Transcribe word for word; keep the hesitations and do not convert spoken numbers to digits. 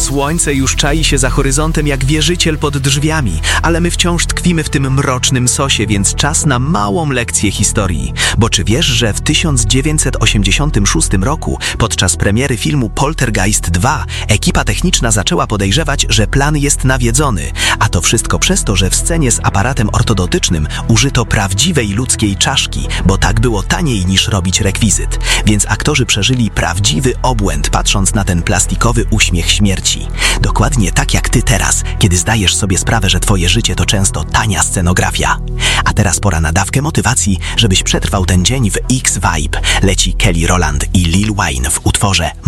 Słońce już czai się za horyzontem jak wierzyciel pod drzwiami, ale my wciąż tkwimy w tym mrocznym sosie, więc czas na małą lekcję historii. Bo czy wiesz, że w tysiąc dziewięćset osiemdziesiątym szóstym roku, podczas premiery filmu Poltergeist dwa, ekipa techniczna zaczęła podejrzewać, że plan jest nawiedzony, a to wszystko przez to, że w scenie z aparatem ortodontycznym użyto prawdziwej ludzkiej czaszki, bo tak było taniej niż robić rekwizyt. Więc aktorzy przeżyli prawdziwy obłęd, patrząc na ten plastikowy uśmiech śmierci. Dokładnie tak jak ty teraz, kiedy zdajesz sobie sprawę, że twoje życie to często tania scenografia. A teraz pora na dawkę motywacji, żebyś przetrwał ten dzień w X-Vibe. Leci Kelly Rowland i Lil Wayne w utworze